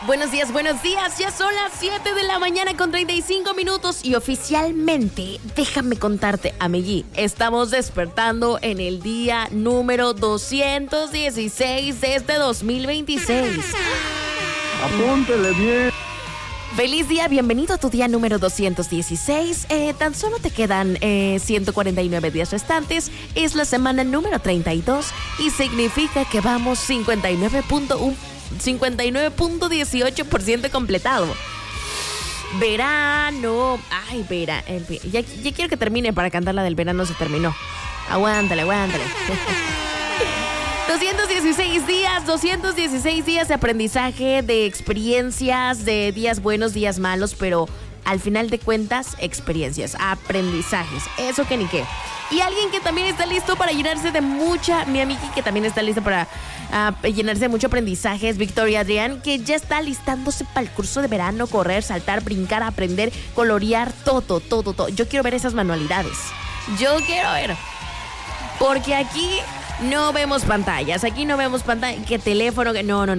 Buenos días, ya son las 7 de la mañana con 35 minutos y oficialmente, déjame contarte, amigui, estamos despertando en el día número 216 de este 2026. Apúntele bien. Feliz día, bienvenido a tu día número 216. Tan solo te quedan 149 días restantes. Es la semana número 32 y significa que vamos 59.18% completado. Verano. Ay, ya quiero que termine para cantar la del verano. Se terminó. Aguántale. 216 días de aprendizaje, de experiencias, de días buenos, días malos, pero al final de cuentas, experiencias, aprendizajes, eso que ni qué. Y alguien que también está listo para llenarse de mi amigui que también está lista para llenarse de mucho aprendizaje es Victoria Adrián, que ya está listándose para el curso de verano, correr, saltar, brincar, aprender, colorear, todo. Yo quiero ver esas manualidades. Porque aquí no vemos pantallas, que teléfono, que no.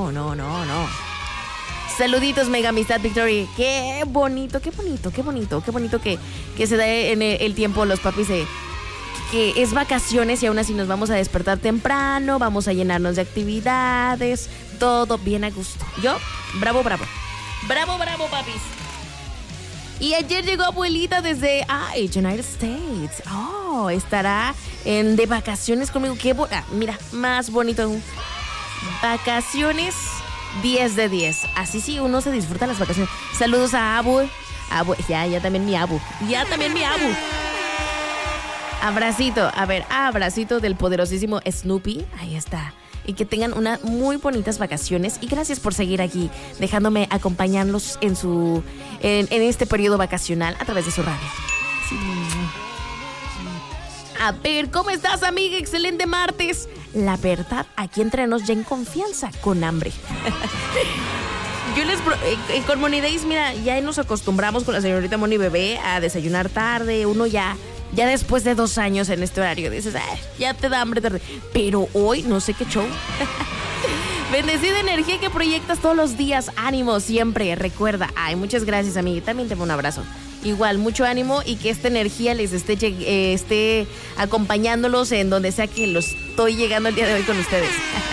Saluditos, mega amistad, Victoria. Qué bonito que se da en el tiempo los papis que es vacaciones y aún así nos vamos a despertar temprano, vamos a llenarnos de actividades, todo bien a gusto. Yo, bravo, papis. Y ayer llegó abuelita desde United States. Estará de vacaciones conmigo. Mira, más bonito aún. Vacaciones 10 de 10. Así sí uno se disfruta las vacaciones. Saludos a Abu. Ya también mi Abu. Abracito del poderosísimo Snoopy. Ahí está. Y que tengan unas muy bonitas vacaciones. Y gracias por seguir aquí, dejándome acompañarlos en este periodo vacacional a través de su radio. Sí. A ver, ¿cómo estás, amiga? Excelente martes. La verdad, aquí entre nos ya en confianza, con hambre. Con Moni Days, mira, ya nos acostumbramos con la señorita Moni Bebé a desayunar tarde. Uno ya después de 2 años en este horario dices, ya te da hambre tarde. Pero hoy no sé qué show. Bendecida energía que proyectas todos los días. Ánimo siempre, recuerda. Muchas gracias, amiga. También te mando un abrazo. Igual, mucho ánimo y que esta energía les esté acompañándolos en donde sea que los estoy llegando el día de hoy con ustedes.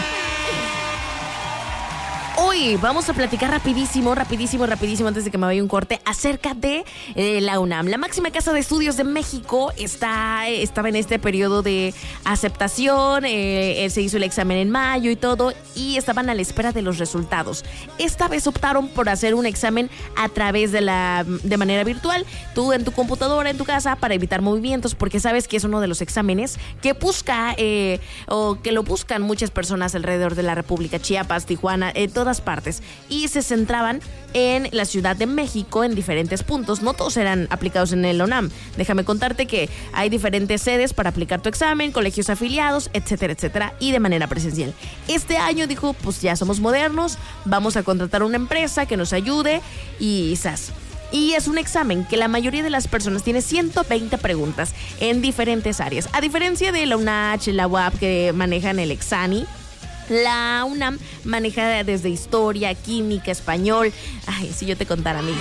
Hoy vamos a platicar rapidísimo, antes de que me vaya un corte, acerca de la UNAM. La máxima casa de estudios de México estaba en este periodo de aceptación, se hizo el examen en mayo y todo, y estaban a la espera de los resultados. Esta vez optaron por hacer un examen a través de manera virtual, tú en tu computadora, en tu casa, para evitar movimientos, porque sabes que es uno de los exámenes que buscan muchas personas alrededor de la República, Chiapas, Tijuana, todas partes, y se centraban en la Ciudad de México en diferentes puntos. No todos eran aplicados en el UNAM. Déjame contarte que hay diferentes sedes para aplicar tu examen, colegios afiliados, etcétera, y de manera presencial. Este año dijo, pues ya somos modernos, vamos a contratar una empresa que nos ayude y quizás. Y es un examen que la mayoría de las personas tiene 120 preguntas en diferentes áreas. A diferencia de la UNACH, la UAP que manejan el Exani, la UNAM maneja desde historia, química, español. Si yo te contara, amiga,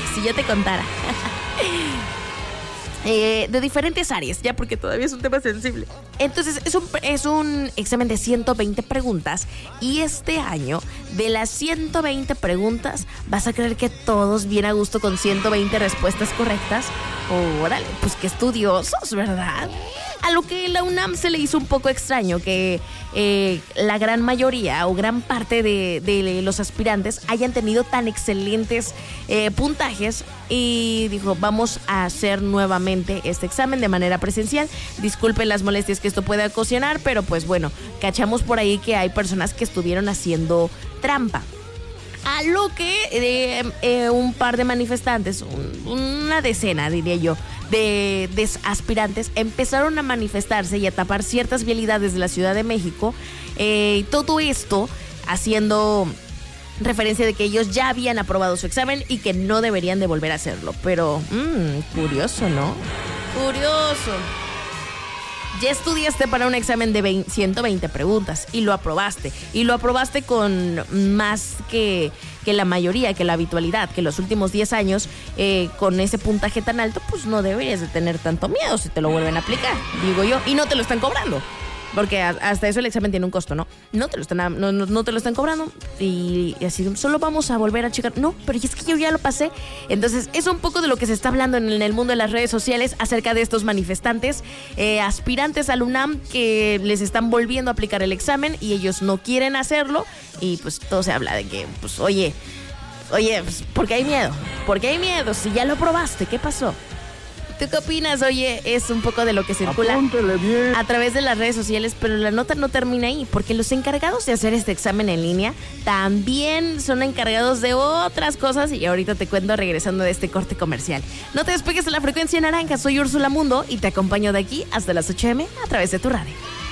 de diferentes áreas, ya, porque todavía es un tema sensible. Entonces es un examen de 120 preguntas y este año, de las 120 preguntas, vas a creer que todos bien a gusto con 120 respuestas correctas. Órale, pues qué estudiosos, ¿verdad? A lo que la UNAM se le hizo un poco extraño que la gran mayoría o gran parte de los aspirantes hayan tenido tan excelentes puntajes, y dijo, vamos a hacer nuevamente este examen de manera presencial. Disculpen las molestias que esto pueda ocasionar, pero pues bueno, cachamos por ahí que hay personas que estuvieron haciendo trampa. A lo que un par de manifestantes, una decena diría yo, de aspirantes empezaron a manifestarse y a tapar ciertas vialidades de la Ciudad de México, todo esto haciendo referencia de que ellos ya habían aprobado su examen y que no deberían de volver a hacerlo. Pero, curioso, ¿no? Curioso. Ya estudiaste para un examen de 120 preguntas y lo aprobaste. Y lo aprobaste con más que la mayoría, que la habitualidad, que los últimos 10 años, con ese puntaje tan alto, pues no deberías de tener tanto miedo si te lo vuelven a aplicar, digo yo. Y no te lo están cobrando. Porque hasta eso el examen tiene un costo, ¿no? No te lo están cobrando y así, solo vamos a volver a checar. No, pero es que yo ya lo pasé. Entonces, es un poco de lo que se está hablando en el mundo de las redes sociales acerca de estos manifestantes, aspirantes al UNAM que les están volviendo a aplicar el examen y ellos no quieren hacerlo. Y pues todo se habla de que, pues, oye, pues, ¿por qué hay miedo? ¿Por qué hay miedo? Si ya lo probaste, ¿qué pasó? ¿Tú qué opinas? Oye, es un poco de lo que circula a través de las redes sociales, pero la nota no termina ahí, porque los encargados de hacer este examen en línea también son encargados de otras cosas y ahorita te cuento regresando de este corte comercial. No te despegues de la frecuencia naranja, soy Úrsula Mundo y te acompaño de aquí hasta las 8 AM a través de tu radio.